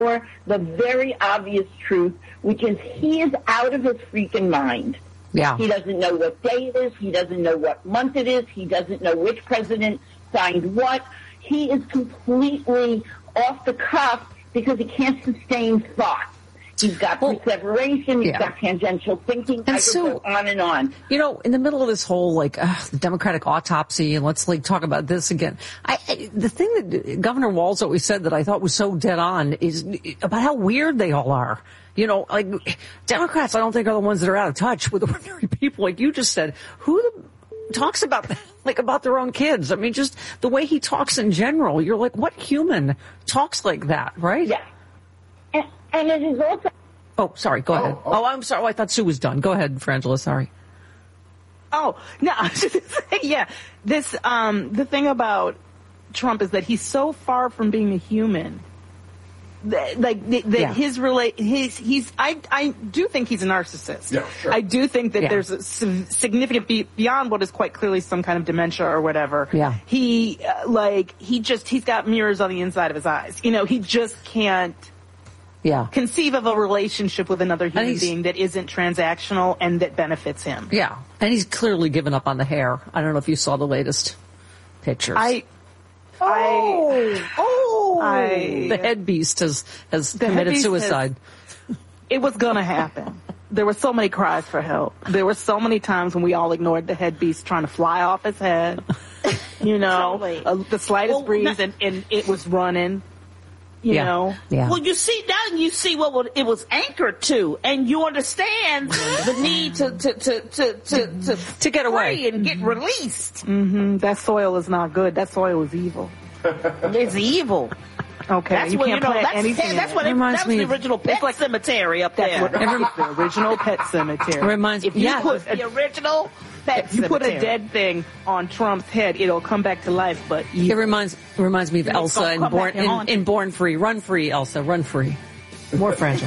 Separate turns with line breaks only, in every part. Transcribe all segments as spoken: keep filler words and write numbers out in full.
for the very obvious truth, which is he is out of his freaking mind.
Yeah.
He doesn't know what day it is. He doesn't know what month it is. He doesn't know which president signed what. He is completely off the cuff because he can't sustain thought. He's got well, perseveration. He's yeah. got tangential thinking. And I so, could go on and on.
You know, in the middle of this whole, like, uh, the Democratic autopsy, and let's, like, talk about this again. I, I, the thing that Governor Walz always said that I thought was so dead on is about how weird they all are. You know, like, Democrats, I don't think, are the ones that are out of touch with ordinary people. Like you just said, who the, talks about that, like, about their own kids? I mean, just the way he talks in general. You're like, what human talks like that, right?
Yeah. And, and it is also...
Oh, sorry, go
oh,
ahead.
Oh.
oh, I'm sorry. Oh, I thought Sue was done. Go ahead, Frangela, sorry.
Oh, no, I was just saying, yeah. This, um, the thing about Trump is that he's so far from being a human. That, like, that yeah. his relate, his, he's, I, I do think he's a narcissist.
Yeah, sure.
I do think that
yeah.
there's a significant, be, beyond what is quite clearly some kind of dementia or whatever.
Yeah.
He, uh, like, he just, he's got mirrors on the inside of his eyes. You know, he just can't.
Yeah.
conceive of a relationship with another human being that isn't transactional and that benefits him.
Yeah. And he's clearly given up on the hair. I don't know if you saw the latest pictures.
I,
oh,
I,
oh,
I,
the head beast has, has committed suicide.
Has, it was going to happen. There were so many cries for help. There were so many times when we all ignored the head beast trying to fly off his head. You know, totally. uh, the slightest well, breeze and, and it was running. You
yeah.
know?
Yeah.
Well, you see, now you see what it was anchored to, and you understand the need to to to to to, to,
to get away
and get released.
Mm-hmm. That soil is not good. That soil is evil.
It's evil.
Okay,
that's
you
what,
can't
you know,
plant
that's,
anything.
That's what it, that was the original pet like, cemetery up there.
That's what, the original pet cemetery.
Reminds
if you
yeah.
put the original pet
if you
cemetery.
put a dead thing on Trump's head, it'll come back to life. But
it reminds reminds me of Elsa in Born in, in Born Free. Run free, Elsa. Run free. More fragile.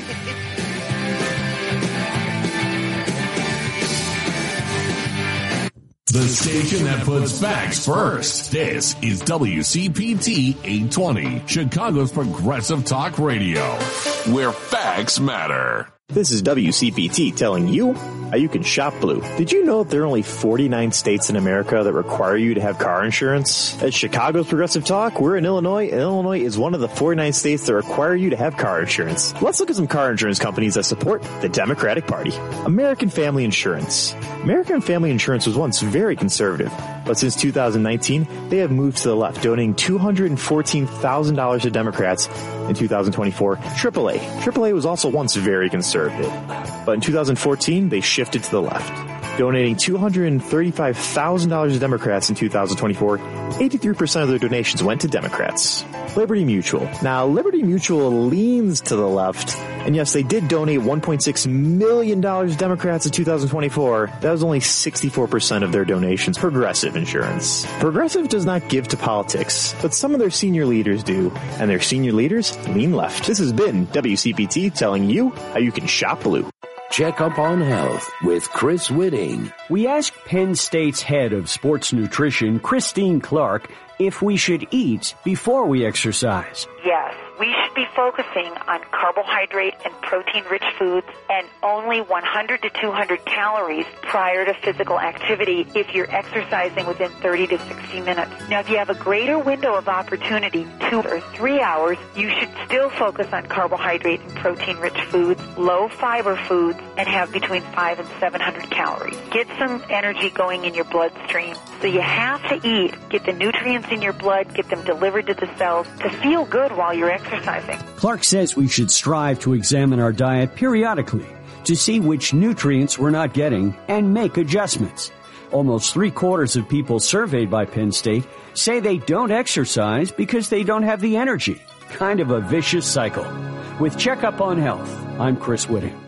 The station that puts facts first. This is W C P T eight twenty, Chicago's progressive talk radio, where facts matter.
This is W C P T telling you how you can shop blue. Did you know that there are only forty-nine states in America that require you to have car insurance? At Chicago's Progressive Talk, we're in Illinois, and Illinois is one of the forty-nine states that require you to have car insurance. Let's look at some car insurance companies that support the Democratic Party. American Family Insurance. American Family Insurance was once very conservative, but since two thousand nineteen, they have moved to the left, donating two hundred fourteen thousand dollars to Democrats in two thousand twenty-four. triple A. triple A was also once very conservative, but in two thousand fourteen, they shifted to the left, donating two hundred thirty-five thousand dollars to Democrats in two thousand twenty-four. eighty-three percent of their donations went to Democrats. Liberty Mutual. Now, Liberty Mutual leans to the left, and yes, they did donate one point six million dollars to Democrats in two thousand twenty-four. That was only sixty-four percent of their donations. Progressive Insurance. Progressive does not give to politics, but some of their senior leaders do, and their senior leaders lean left. This has been W C P T telling you how you can shop blue.
Check Up on Health with Chris Whitting.
We asked Penn State's head of sports nutrition, Christine Clark, if we should eat before we exercise.
Yes, we should be focusing on carbohydrate and protein-rich foods and only one hundred to two hundred calories prior to physical activity if you're exercising within thirty to sixty minutes. Now, if you have a greater window of opportunity, two or three hours, you should still focus on carbohydrate and protein-rich foods, low-fiber foods, and have between five and seven hundred calories. Get some energy going in your bloodstream. So you have to eat, get the nutrients in your blood, get them delivered to the cells to feel good while you're exercising.
Clark says we should strive to examine our diet periodically to see which nutrients we're not getting and make adjustments. Almost three quarters of people surveyed by Penn State say they don't exercise because they don't have the energy. Kind of a vicious cycle. With Checkup on Health, I'm Chris Whitting.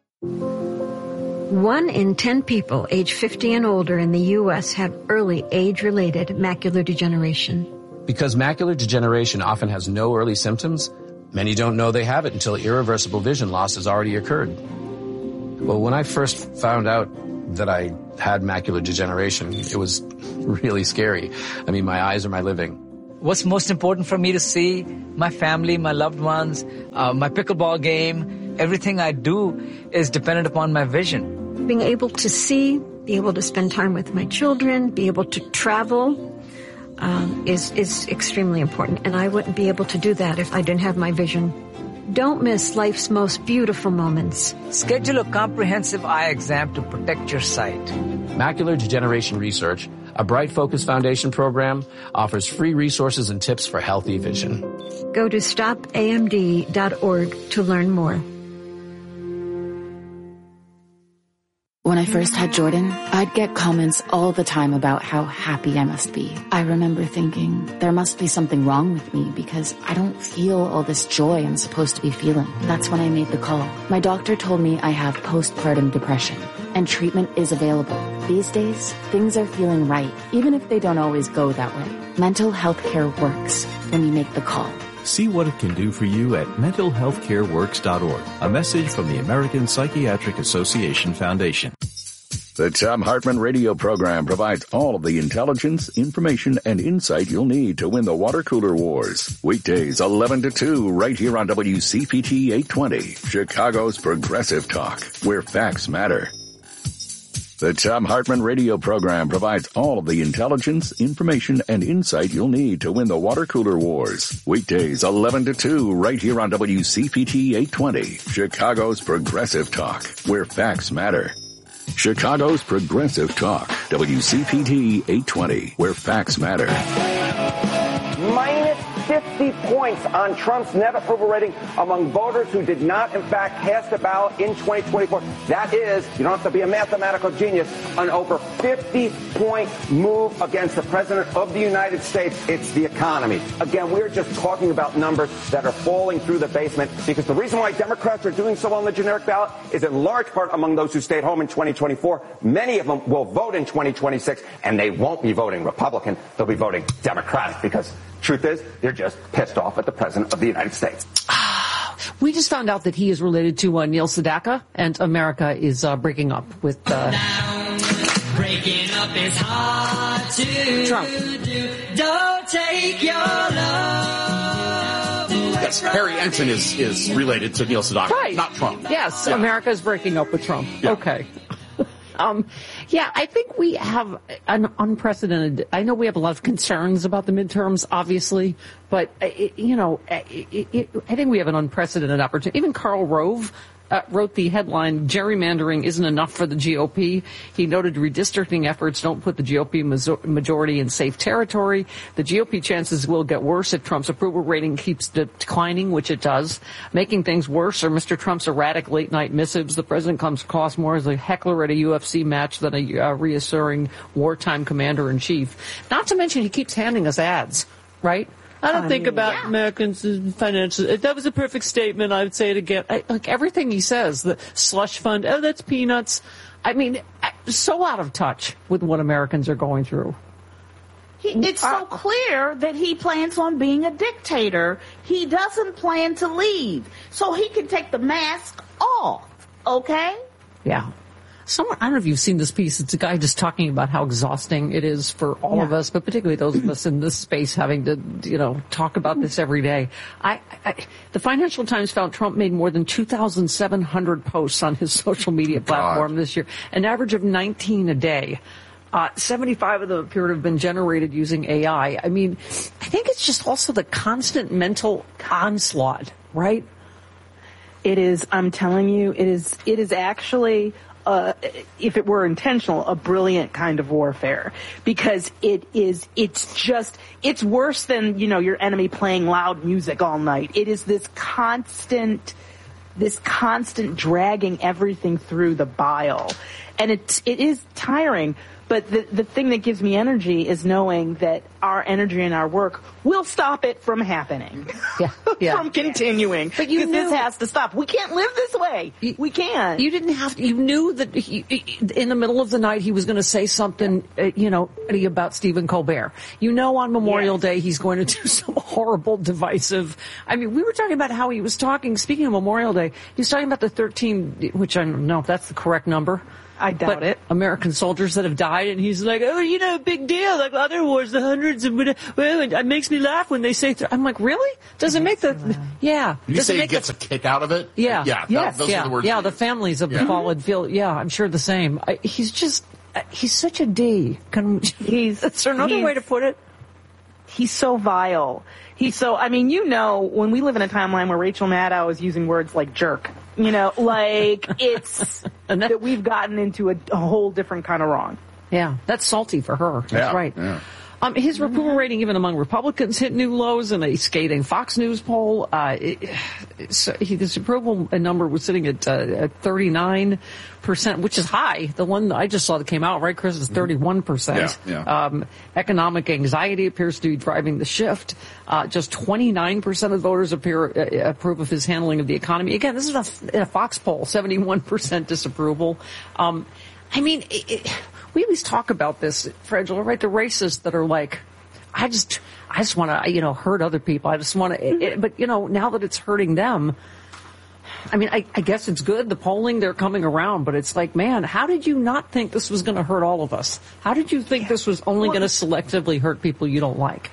One in ten people age fifty and older in the U S have early age-related macular degeneration.
Because macular degeneration often has no early symptoms, many don't know they have it until irreversible vision loss has already occurred. Well, when I first found out that I had macular degeneration, it was really scary. I mean, my eyes are my living.
what's most important for me to see? My family, my loved ones, uh, my pickleball game. Everything I do is dependent upon my vision.
Being able to see, be able to spend time with my children, be able to travel, um, is, is extremely important. And I wouldn't be able to do that if I didn't have my vision. Don't miss life's most beautiful moments.
Schedule a comprehensive eye exam to protect your sight.
Macular Degeneration Research, a Bright Focus Foundation program, offers free resources and tips for healthy vision.
Go to stop A M D dot org to learn more.
When I first had Jordan, I'd get comments all the time about how happy I must be. I remember thinking, there must be something wrong with me because I don't feel all this joy I'm supposed to be feeling. That's when I made the call. My doctor told me I have postpartum depression, and treatment is available. These days, things are feeling right, even if they don't always go that way. Mental health care works when you make the call.
See what it can do for you at mental health care works dot org. A message from the American Psychiatric Association Foundation.
The Thom Hartmann radio program provides all of the intelligence, information, and insight you'll need to win the water cooler wars. Weekdays eleven to two right here on W C P T eight twenty, Chicago's Progressive Talk, where facts matter. The Thom Hartmann radio program provides all of the intelligence, information, and insight you'll need to win the water cooler wars. Weekdays eleven to two right here on W C P T eight twenty, Chicago's Progressive Talk, where facts matter. Chicago's Progressive Talk, W C P T eight twenty, where facts matter.
Minus fifty points on Trump's net approval rating among voters who did not, in fact, cast a ballot in twenty twenty-four. That is, you don't have to be a mathematical genius, an over fifty-point move against the President of the United States. It's the economy. Again, we're just talking about numbers that are falling through the basement because the reason why Democrats are doing so well on the generic ballot is in large part among those who stayed home in twenty twenty-four. Many of them will vote in twenty twenty-six, and they won't be voting Republican. They'll be voting Democratic because truth is, they're just pissed off at the President of the United States.
We just found out that he is related to uh, Neil Sedaka, and America is uh, breaking up with uh,
breaking up is hard to
Trump.
do. Don't take your love away.
Yes, Harry Ensign is, is related to Neil Sedaka,
right.
not Trump.
Yes,
yeah.
America is breaking up with Trump.
Yeah.
Okay. Um, yeah, I think we have an unprecedented, I know we have a lot of concerns about the midterms, obviously, but, it, you know, it, it, I think we have an unprecedented opportunity. Even Karl Rove uh, wrote the headline, "Gerrymandering isn't enough for the G O P." He noted redistricting efforts don't put the G O P majority in safe territory. The G O P chances will get worse if Trump's approval rating keeps de- declining, which it does. Making things worse are Mister Trump's erratic late-night missives. The president comes across more as a heckler at a U F C match than a uh, reassuring wartime commander-in-chief. Not to mention he keeps handing us ads, right? I don't I think mean, about yeah. Americans' financial. That was a perfect statement. I would say it again. I, like everything he says, the slush fund, oh, that's peanuts. I mean, so out of touch with what Americans are going through.
He, it's so clear that he plans on being a dictator. He doesn't plan to leave. So he can take the mask off, okay?
Yeah. Someone, I don't know if you've seen this piece. It's a guy just talking about how exhausting it is for all yeah. of us, but particularly those of us in this space having to, you know, talk about this every day. I, I, the Financial Times found Trump made more than two thousand seven hundred posts on his social media platform God. this year, an average of nineteen a day. Uh, seventy-five of them appear to have been generated using A I. I mean, I think it's just also the constant mental onslaught, right?
It is, I'm telling you, it is, it is actually, uh, if it were intentional, a brilliant kind of warfare. Because it is, it's just, it's worse than, you know, your enemy playing loud music all night. It is this constant, this constant dragging everything through the bile. And it, it is tiring. But the, the thing that gives me energy is knowing that our energy and our work will stop it from happening,
yeah, yeah.
from continuing.
But you knew
this has to stop. We can't live this way.
You,
we can't.
You didn't have to. You knew that he, in the middle of the night he was going to say something, uh, you know, about Stephen Colbert. You know, on Memorial yes. Day he's going to do some horrible, divisive. I mean, we were talking about how he was talking. Speaking of Memorial Day, he was talking about the thirteen, which I don't know if that's the correct number.
I doubt
but
it.
American soldiers that have died, and he's like, oh, you know, big deal. Like other wars, the hundreds of, well, it makes me laugh when they say, th-. I'm like, really? Does it, it make the, yeah.
You
Does
say
it
he
make
gets
the,
a kick out of it?
Yeah.
Yeah.
Yes.
That, those
yeah.
are the words.
Yeah. The families of
yeah.
the fallen feel, yeah, I'm sure the same. I, he's just, he's such a D. Can,
he's,
is there another way to put it?
He's so vile. He's so, I mean, you know, when we live in a timeline where Rachel Maddow is using words like jerk, you know, like it's that we've gotten into a, a whole different kind of wrong.
Yeah, that's salty for her. That's
yeah,
right.
Yeah.
Um, his approval rating, even among Republicans, hit new lows in a scathing Fox News poll. Uh, it, so he, his approval number was sitting at, uh, at thirty-nine percent, which is high. The one I just saw that came out, right, Chris, is thirty-one percent.
Yeah, yeah.
Um, economic anxiety appears to be driving the shift. Uh, just twenty-nine percent of voters appear uh, approve of his handling of the economy. Again, this is a, a Fox poll, seventy-one percent disapproval. Um, I mean, it, it, we always talk about this, Frangela, right? The racists that are like, I just, I just want to, you know, hurt other people. I just want to, but you know, now that it's hurting them, I mean, I, I guess it's good. The polling, they're coming around, but it's like, man, how did you not think this was going to hurt all of us? How did you think this was only going to selectively hurt people you don't like?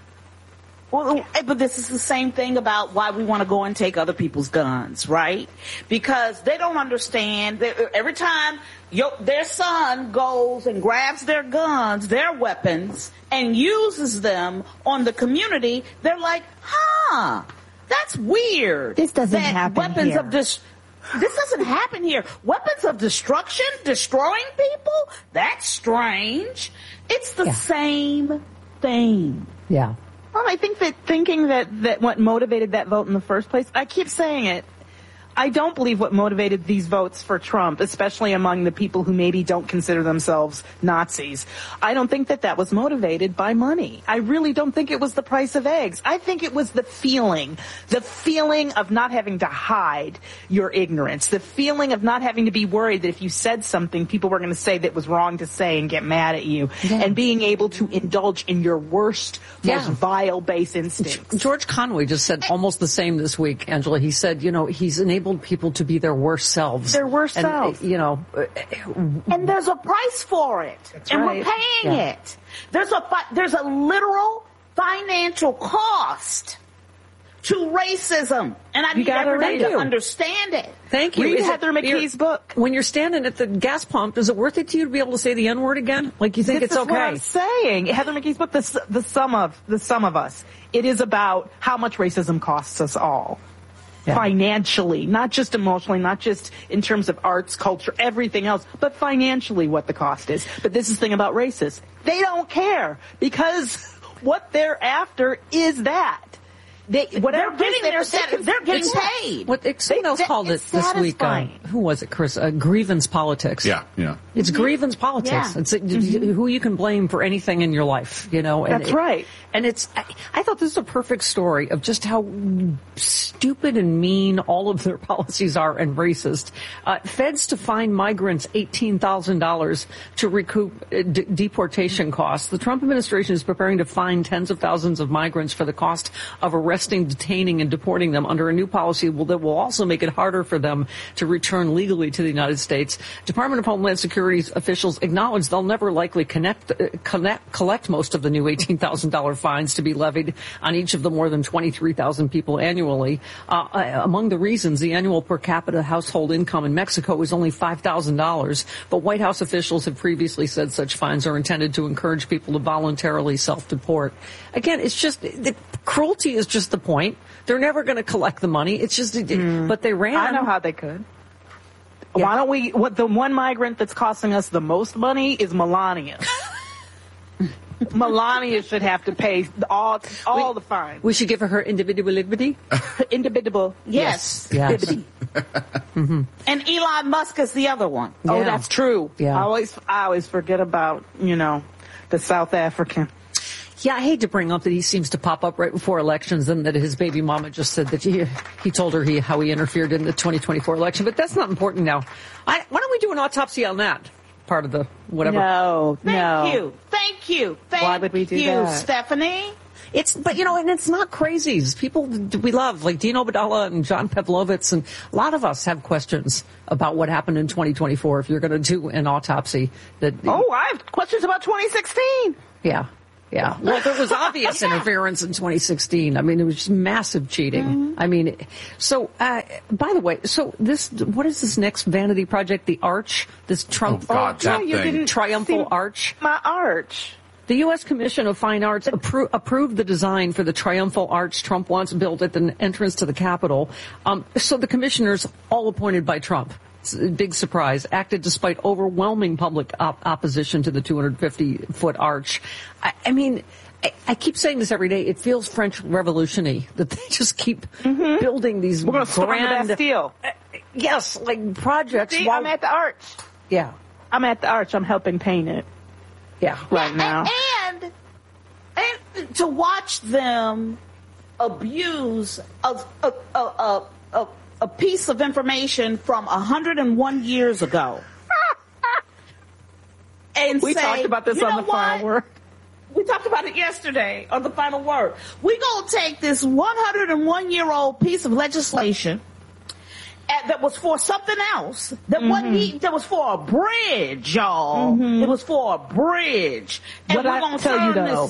Well, but this is the same thing about why we want to go and take other people's guns, right? Because they don't understand that every time your, their son goes and grabs their guns, their weapons, and uses them on the community, they're like, huh, that's weird.
This doesn't
that
happen
weapons
here.
Of dis- this doesn't happen here. Weapons of destruction, destroying people? That's strange. It's the
Yeah.
same thing.
Yeah.
Well, I think that thinking that, that what motivated that vote in the first place, I keep saying it, I don't believe what motivated these votes for Trump, especially among the people who maybe don't consider themselves Nazis. I don't think that that was motivated by money. I really don't think it was the price of eggs. I think it was the feeling, the feeling of not having to hide your ignorance, the feeling of not having to be worried that if you said something, people were going to say that was wrong to say and get mad at you,
yeah.
and being able to indulge in your worst,
Yeah.
most vile base instincts.
George Conway just said almost the same this week, Angela. He said, you know, he's enabled people to be their worst selves.
Their worst
and,
selves.
You know.
And there's a price for it.
That's
and
right.
we're paying
Yeah.
it. There's a fi- there's a literal financial cost to racism. And I
You
need
gotta
everybody
read
to
it.
understand it.
Thank you.
Read
Is it-
Heather McKee's
you're-
book.
When you're standing at the gas pump, is it worth it to you to be able to say the N-word again? Like you think
This
it's
is what
okay?
I'm saying. Heather McKee's book, the, s- the sum of the sum of us. It is about how much racism costs us all.
Yeah.
Financially, not just emotionally, not just in terms of arts, culture, everything else, but financially what the cost is. But this is the thing about racists. They don't care because what they're after is that. They, whatever
They're getting
they-
their
they
set-
can-
they're getting
it's-
paid.
What someone else
They-
called it
it's
this week? Uh,
satisfying.
who was it, Chris? Uh, grievance politics.
Yeah, yeah.
It's grievance politics.
Yeah.
It's uh, who you can blame for anything in your life, you know. And
That's
it-
right.
And it's, I, I thought this was a perfect story of just how stupid and mean all of their policies are and racist. Uh, feds to fine migrants eighteen thousand dollars to recoup uh, d- deportation costs. The Trump administration is preparing to fine tens of thousands of migrants for the cost of arresting, detaining, and deporting them under a new policy that will also make it harder for them to return legally to the United States. Department of Homeland Security's officials acknowledge they'll never likely connect, uh, connect, collect most of the new eighteen thousand dollars fines to be levied on each of the more than twenty-three thousand people annually. Uh, uh, among the reasons, the annual per capita household income in Mexico is only five thousand dollars, but White House officials have previously said such fines are intended to encourage people to voluntarily self-deport. Again, it's just, the cruelty is just the point. They're never going to collect the money. It's just, mm. but they ran.
I know how they could.
Yeah.
Why don't we, what the one migrant that's costing us the most money is Melania. Melania should have to pay all all
we,
the fines.
We should give her her individual liberty.
Individual.
Yes.
Yes.
Liberty. mm-hmm. And Elon Musk is the other one.
Oh,
Yeah.
that's true.
Yeah.
I always, I always forget about, you know, the South African.
Yeah, I hate to bring up that he seems to pop up right before elections and that his baby mama just said that he, he told her he how he interfered in the twenty twenty-four election. But that's not important now. I, why don't we do an autopsy on that? Part of the whatever.
No,
Thank
no.
you. Thank you. Thank
Why would we do
you,
that?
Stephanie.
It's, but you know, and it's not crazies. People we love, like Dean Obeidallah and John Pavlovitz, and a lot of us have questions about what happened in twenty twenty-four if you're going to do an autopsy. That
Oh, I have questions about twenty sixteen.
Yeah. Yeah. Well, there was obvious interference in twenty sixteen. I mean, it was just massive cheating. Mm-hmm. I mean, so, uh, by the way, so this, what is this next vanity project? The Arch? This Trump,
oh, God, that
you
thing.
didn't
triumphal
see
arch?
My arch.
The U S Commission of Fine Arts appro- approved the design for the triumphal arch Trump wants built at the entrance to the Capitol. Um, so the commissioners, all appointed by Trump. It's a big surprise, acted despite overwhelming public op- opposition to the two hundred fifty foot arch. I, I mean, I, I keep saying this every day. It feels French Revolution-y that they just keep mm-hmm. building these
We're going to storm
grand,
the Bastille.
Uh, yes, like projects.
See,
while,
I'm at the arch.
Yeah.
I'm at the arch. I'm helping paint it.
Yeah,
right now.
And, and, and to watch them abuse a, a, a, a, a a piece of information from one hundred one years ago. And
we
say,
talked about this
you
on
know
the final word.
We talked about it yesterday on the final word. We're going to take this one hundred one year old piece of legislation and that was for something else. That mm-hmm. wasn't, that was for a bridge, y'all. Mm-hmm. It was for a bridge. And
what
we're
I
going to
tell
turn
you though.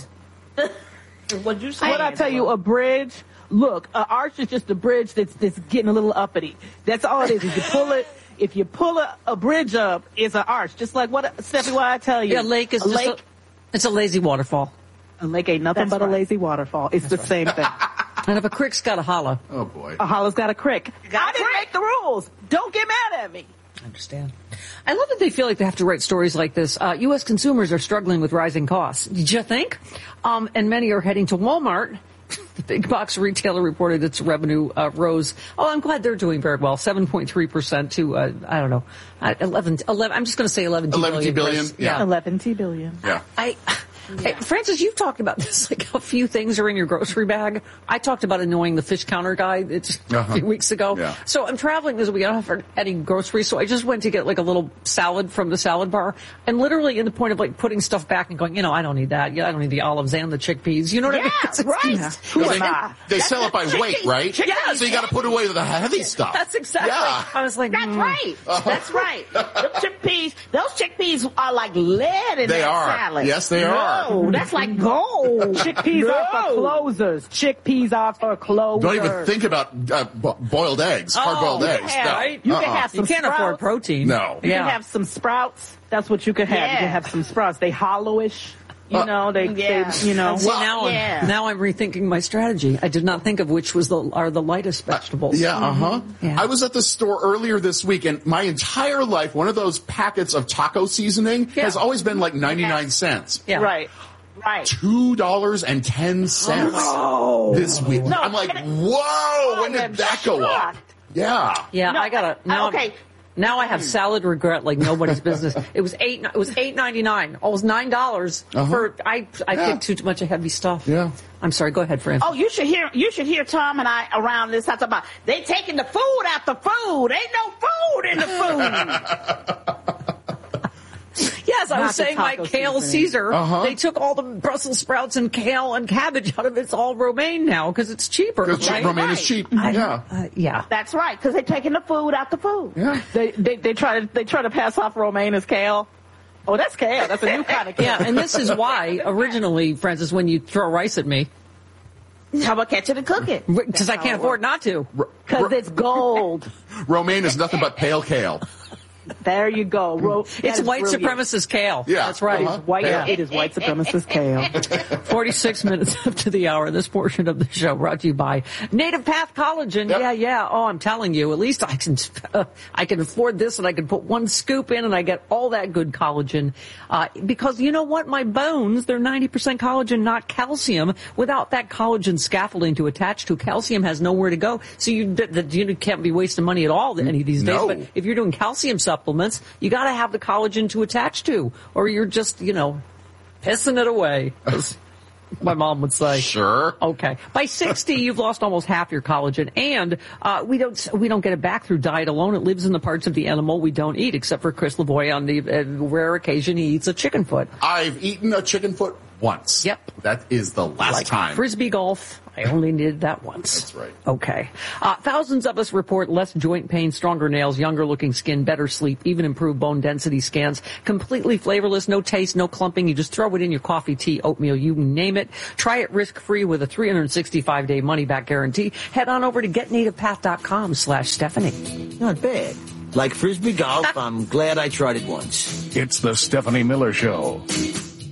This, what'd you say?
What I tell you, a bridge. Look, an arch is just a bridge that's, that's getting a little uppity. That's all it is. If you pull it, if you pull a, a bridge up, it's an arch. Just like what, Steffi, what I tell you.
Yeah, lake is
a
just
lake.
A, it's a lazy waterfall.
A lake ain't nothing
That's
but
right.
a lazy waterfall. It's
That's
the
right.
same thing.
And if a creek's got a hollow.
Oh, boy.
A hollow's got a crick.
Got
I
a
didn't
crick.
make the rules. Don't get mad at me.
I understand. I love that they feel like they have to write stories like this. Uh, U S consumers are struggling with rising costs. Did you think? Um, and many are heading to Walmart. The big box retailer reported its revenue uh, rose. Oh, I'm glad they're doing very well. seven point three percent to, uh, I don't know, uh, eleven, eleven, I'm just going to say eleven
eleven
billion.
billion, yeah.
eleven billion.
Yeah.
I, Hey, Francis, you've talked about this, like how few things are in your grocery bag. I talked about annoying the fish counter guy it's
uh-huh.
a few weeks ago.
Yeah.
So I'm traveling this week. I don't have any groceries, so I just went to get like a little salad from the salad bar. And literally in the point of like putting stuff back and going, you know, I don't need that. Yeah, I don't need the olives and the chickpeas. You know what
yeah,
I mean?
right.
Yeah.
Who they, they sell it by weight, right?
Yeah.
So you got to put away the heavy stuff.
That's exactly.
Yeah.
I was like,
That's
mm.
right.
Uh-huh.
That's right. Those chickpeas, those chickpeas are like lead in
They
that
are.
salad.
Yes, they
no,
are.
That's like gold.
Chickpeas
no.
are for closers. Chickpeas are for closers.
Don't even think about uh, bo- boiled eggs, hard-boiled
Oh,
eggs.
yeah,
no.
right?
You
uh-uh.
can have some
You can't
sprouts.
afford protein.
No.
You
Yeah.
can have some sprouts. That's what you can have. You
Yeah.
can have some sprouts. They hollowish. You
Uh,
know, they,
yeah.
they, you know.
See, now,
yeah.
I'm, now I'm rethinking my strategy. I did not think of which was the are the lightest vegetables.
Yeah, uh-huh.
Yeah.
I was at the store earlier this week, and my entire life, one of those packets of taco seasoning
Yeah.
has always been like ninety-nine cents.
Yeah.
Right.
Right.
Two dollars and ten cents
Oh.
this week.
No,
I'm like,
and-
whoa! When
I'm
did that go up?
shocked.
Yeah.
Yeah,
No,
I gotta now.
okay.
I'm, now I have salad regret like nobody's business. It was eight. It was eight ninety nine. Almost nine dollars
Uh-huh.
for. I I
Yeah.
picked too much of heavy stuff.
Yeah.
I'm sorry. Go ahead, Fran.
Oh, you should hear you should hear Tom and I around this talk about they taking the food out the food. Ain't no food in the food.
Yes, I
Not
was
the
saying like
taco
kale
seasoning.
Caesar.
Uh-huh.
They took all the Brussels sprouts and kale and cabbage out of it. It's all romaine now because it's cheaper.
Because
right?
romaine is
Right.
cheap.
I-
yeah.
uh, yeah.
That's right, because they're taking the food out the food.
Yeah.
They, they they try to they try to pass off romaine as kale. Oh, that's kale. That's a new kind of kale.
Yeah, and this is why originally, Francis, when you throw rice at me,
How about catch it and cook it?
because I can't afford not to.
Because it's gold.
Romaine is nothing but pale kale.
There you go. Ro- that
It's
is
white
brilliant.
supremacist kale.
Yeah.
That's right.
Uh-huh.
White,
Yeah.
It is white supremacist kale.
forty-six minutes up to the hour. This portion of the show brought to you by Native Path Collagen.
Yep.
Yeah, yeah. Oh, I'm telling you, at least I can, uh, I can afford this and I can put one scoop in and I get all that good collagen. Uh, because you know what? My bones, they're ninety percent collagen, not calcium. Without that collagen scaffolding to attach to, calcium has nowhere to go. So you, th- th- you can't be wasting money at all any of these days.
No.
But if you're doing calcium supplements, you got to have the collagen to attach to, or you're just, you know, pissing it away, as my mom would say.
Sure.
Okay. By sixty, you've lost almost half your collagen, and uh, we don't we don't get it back through diet alone. It lives in the parts of the animal we don't eat, except for Chris Lavoie on the uh, rare occasion he eats a chicken foot.
I've eaten a chicken foot once.
Yep.
That is the last
like
time.
Frisbee golf, I only did that once.
That's right.
Okay. Uh, thousands of us report less joint pain, stronger nails, younger looking skin, better sleep, even improved bone density scans. Completely flavorless, no taste, no clumping. You just throw it in your coffee, tea, oatmeal, you name it. Try it risk-free with a three hundred sixty-five day money-back guarantee. Head on over to getnativepath.com slash Stephanie.
Not bad. Like Frisbee golf, I'm glad I tried it once.
It's the Stephanie Miller Show.